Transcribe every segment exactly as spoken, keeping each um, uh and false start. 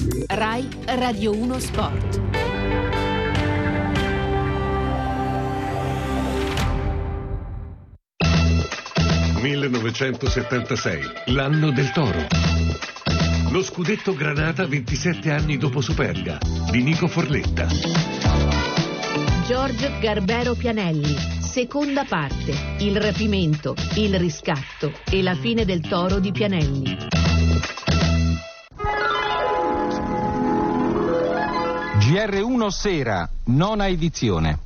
Rai Radio uno Sport. millenovecentosettantasei, l'anno del toro. Lo scudetto Granata ventisette anni dopo Superga, di Nico Forletta. George Garbero Pianelli, seconda parte, il rapimento, il riscatto e la fine del toro di Pianelli. G R uno Sera, nona edizione.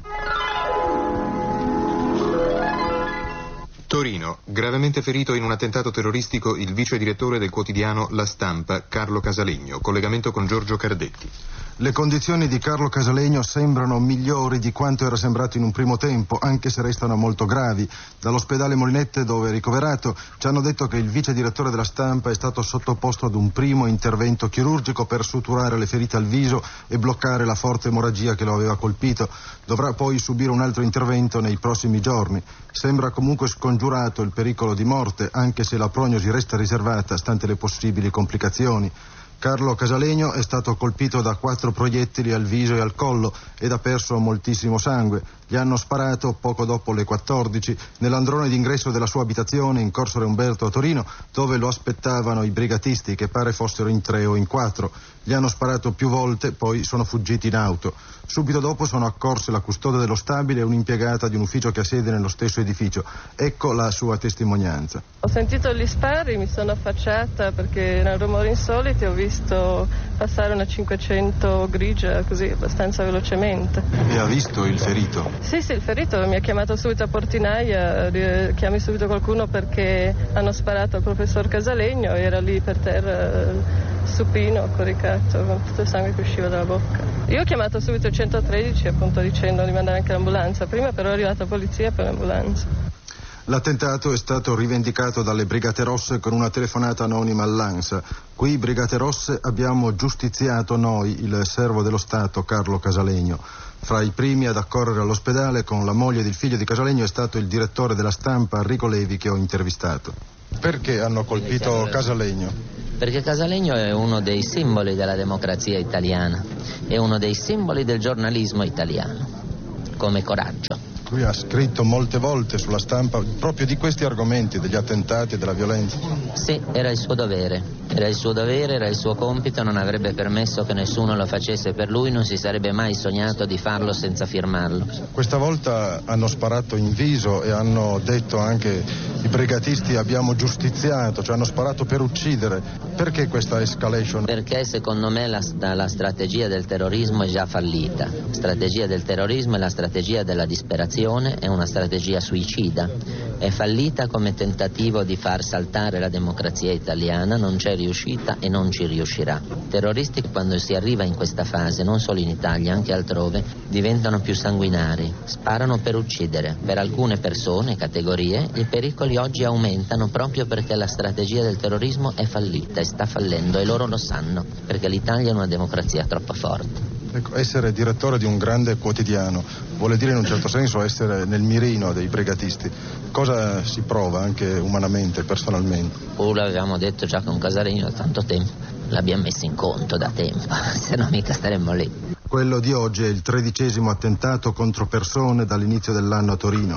Torino, gravemente ferito in un attentato terroristico il vice direttore del quotidiano La Stampa, Carlo Casalegno. Collegamento con Giorgio Cardetti. Le condizioni di Carlo Casalegno sembrano migliori di quanto era sembrato in un primo tempo, anche se restano molto gravi. Dall'ospedale Molinette, dove è ricoverato, ci hanno detto che il vice direttore della Stampa è stato sottoposto ad un primo intervento chirurgico per suturare le ferite al viso e bloccare la forte emorragia che lo aveva colpito. Dovrà poi subire un altro intervento nei prossimi giorni. Sembra comunque scongiurato il pericolo di morte, anche se la prognosi resta riservata stante le possibili complicazioni. Carlo Casalegno è stato colpito da quattro proiettili al viso e al collo ed ha perso moltissimo sangue. Gli hanno sparato poco dopo le quattordici nell'androne d'ingresso della sua abitazione in Corso Re Umberto a Torino, dove lo aspettavano i brigatisti, che pare fossero in tre o in quattro. Gli hanno sparato più volte, poi sono fuggiti in auto. Subito dopo sono accorse la custode dello stabile e un'impiegata di un ufficio che ha sede nello stesso edificio. Ecco la sua testimonianza. Ho sentito gli spari, mi sono affacciata perché erano rumori insoliti, ho visto passare una cinquecento grigia così abbastanza velocemente. E ha visto il ferito? Sì, sì, il ferito mi ha chiamato subito a portinaia, chiami subito qualcuno perché hanno sparato al professor Casalegno, era lì per terra supino, coricato, con tutto il sangue che usciva dalla bocca. Io ho chiamato subito il centotredici appunto dicendo di mandare anche l'ambulanza, prima però è arrivata la polizia per l'ambulanza. L'attentato è stato rivendicato dalle Brigate Rosse con una telefonata anonima all'ANSA. Qui, Brigate Rosse, abbiamo giustiziato noi, il servo dello Stato Carlo Casalegno. Fra i primi ad accorrere all'ospedale con la moglie ed il figlio di Casalegno è stato il direttore della Stampa Enrico Levi, che ho intervistato. Perché hanno colpito Casalegno? Perché Casalegno è uno dei simboli della democrazia italiana, è uno dei simboli del giornalismo italiano, come coraggio. Lui ha scritto molte volte sulla Stampa proprio di questi argomenti, degli attentati e della violenza. Sì, era il suo dovere, era il suo dovere, era il suo compito, non avrebbe permesso che nessuno lo facesse per lui, non si sarebbe mai sognato di farlo senza firmarlo. Questa volta hanno sparato in viso e hanno detto anche i brigatisti abbiamo giustiziato, cioè hanno sparato per uccidere. Perché questa escalation? Perché secondo me la, la strategia del terrorismo è già fallita. La strategia del terrorismo è la strategia della disperazione, è una strategia suicida, è fallita come tentativo di far saltare la democrazia italiana, non c'è riuscita e non ci riuscirà. I terroristi, quando si arriva in questa fase, non solo in Italia, anche altrove, diventano più sanguinari, sparano per uccidere. Per alcune persone, categorie, i pericoli oggi aumentano proprio perché la strategia del terrorismo è fallita e sta fallendo e loro lo sanno, perché l'Italia è una democrazia troppo forte. Ecco, essere direttore di un grande quotidiano vuole dire in un certo senso essere nel mirino dei brigatisti. Cosa si prova anche umanamente, personalmente? Pur l'avevamo detto già con Casalegno da tanto tempo, l'abbiamo messo in conto da tempo, se no mica staremmo lì. Quello di oggi è il tredicesimo attentato contro persone dall'inizio dell'anno a Torino.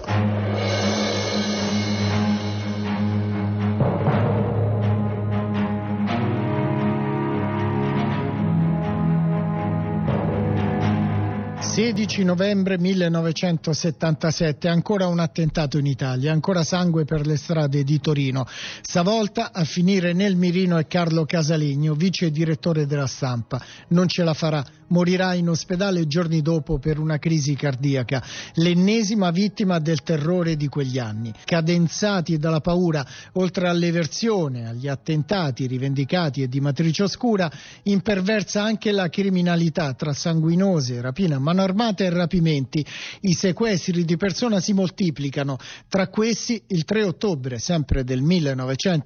sedici novembre millenovecentosettantasette, ancora un attentato in Italia, ancora sangue per le strade di Torino. Stavolta a finire nel mirino è Carlo Casalegno, vice direttore della Stampa. Non ce la farà, morirà in ospedale giorni dopo per una crisi cardiaca, l'ennesima vittima del terrore di quegli anni. Cadenzati dalla paura, oltre all'eversione, agli attentati rivendicati e di matrice oscura, imperversa anche la criminalità tra sanguinose, rapina, mano armate e rapimenti. I sequestri di persona si moltiplicano. Tra questi, il tre ottobre, sempre del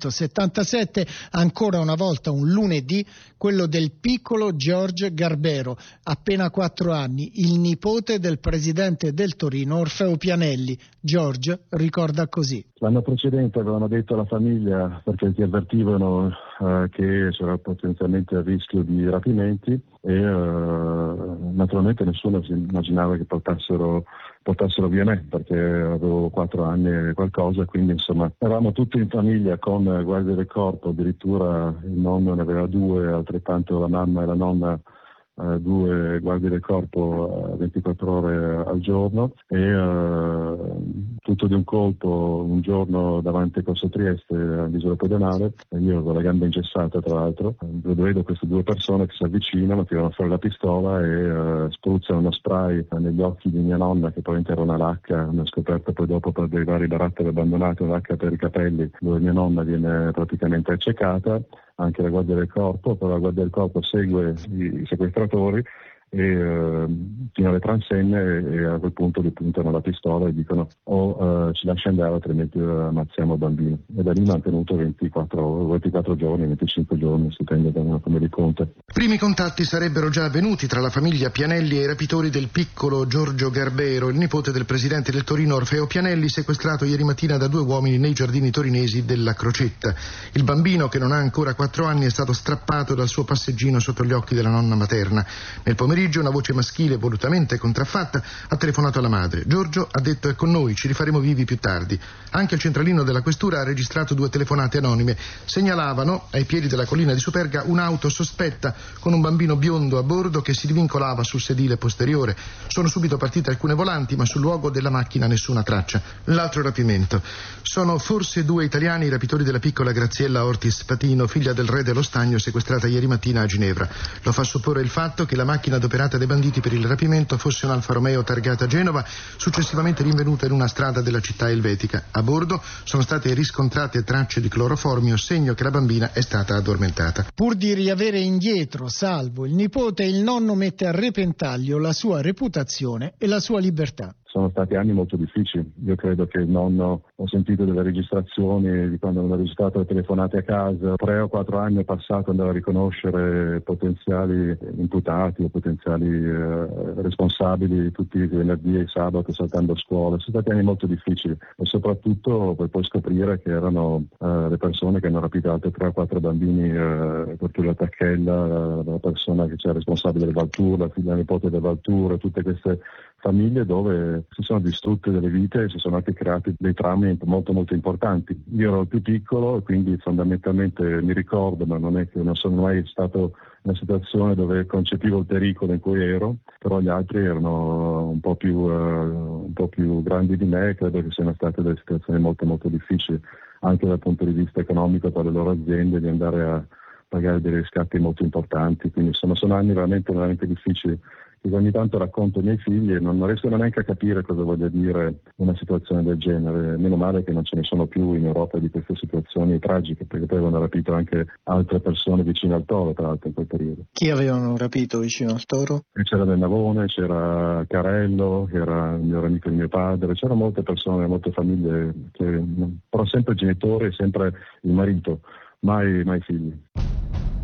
millenovecentosettantasette, ancora una volta un lunedì, quello del piccolo George Garbero, Garbero, appena quattro anni, il nipote del presidente del Torino Orfeo Pianelli. George ricorda così. L'anno precedente avevano detto alla famiglia, perché ti avvertivano eh, che c'era potenzialmente il rischio di rapimenti e eh, naturalmente nessuno si immaginava che portassero, portassero via me, perché avevo quattro anni e qualcosa, quindi insomma eravamo tutti in famiglia con guardia del corpo, addirittura il nonno ne aveva due, altrettanto la mamma e la nonna. Uh, due guardie del corpo uh, ventiquattro ore al giorno e uh, tutto di un colpo un giorno davanti a Corso Trieste all'isola pedonale, io con la gamba ingessata tra l'altro, vedo queste due persone che si avvicinano, tirano fuori la pistola e uh, spruzzano uno spray negli occhi di mia nonna, che poi era una lacca, ne ho scoperto poi dopo per dei vari barattoli abbandonati, una lacca per i capelli dove mia nonna viene praticamente accecata. Anche la guardia del corpo, però la guardia del corpo segue i sequestratori e eh, fino alle transenne e a quel punto gli puntano la pistola e dicono o eh, ci lascia andare altrimenti eh, ammazziamo il bambino. E da lì mi hanno tenuto ventiquattro, ventiquattro giorni, venticinque giorni, dipende da come li conta. Primi contatti sarebbero già avvenuti tra la famiglia Pianelli e i rapitori del piccolo Giorgio Garbero, il nipote del presidente del Torino Orfeo Pianelli, sequestrato ieri mattina da due uomini nei giardini torinesi della Crocetta. Il bambino, che non ha ancora quattro anni, è stato strappato dal suo passeggino sotto gli occhi della nonna materna. Nel pomeriggio una voce maschile volutamente contraffatta ha telefonato alla madre. Giorgio ha detto: è con noi, ci rifaremo vivi più tardi. Anche il centralino della questura ha registrato due telefonate anonime. Segnalavano ai piedi della collina di Superga un'auto sospetta con un bambino biondo a bordo che si divincolava sul sedile posteriore. Sono subito partite alcune volanti, ma sul luogo della macchina nessuna traccia. L'altro rapimento. Sono forse due italiani i rapitori della piccola Graziella Ortis Patino, figlia del re dello Stagno, sequestrata ieri mattina a Ginevra. Lo fa supporre il fatto che la macchina adoperata dai banditi per il rapimento fosse un Alfa Romeo targata Genova, successivamente rinvenuta in una strada della città elvetica. A bordo sono state riscontrate tracce di cloroformio, segno che la bambina è stata addormentata. Pur di riavere indietro salvo il nipote, il nonno mette a repentaglio la sua reputazione e la sua libertà. Sono stati anni molto difficili. Io credo che il nonno, ho sentito delle registrazioni di quando hanno registrato le telefonate a casa, tre o quattro anni è passato andare a riconoscere potenziali imputati o potenziali eh, responsabili tutti i venerdì e sabato saltando a scuola. Sono stati anni molto difficili e soprattutto per poi scoprire che erano eh, le persone che hanno rapito altri tre o quattro bambini, eh, Tortura Tacchella, la persona che c'era responsabile del Valtour, la figlia nipote del Valtour, tutte queste famiglie dove si sono distrutte delle vite e si sono anche creati dei traumi molto molto importanti. Io ero il più piccolo e quindi fondamentalmente mi ricordo, ma non è che non sono mai stato in una situazione dove concepivo il pericolo in cui ero, però gli altri erano un po' più, uh, un po' più grandi di me e credo che siano state delle situazioni molto molto difficili anche dal punto di vista economico per le loro aziende, di andare a pagare dei riscatti molto importanti, quindi sono, sono anni veramente veramente difficili. Che ogni tanto racconto ai miei figli e non riescono neanche a capire cosa voglia dire una situazione del genere. Meno male che non ce ne sono più in Europa di queste situazioni tragiche, perché poi avevano rapito anche altre persone vicino al Toro, tra l'altro, in quel periodo. Chi avevano rapito vicino al Toro? E c'era Del Navone, c'era Carello, che era il migliore amico di mio padre, c'erano molte persone, molte famiglie, che, però sempre genitori e sempre il marito, mai, mai figli.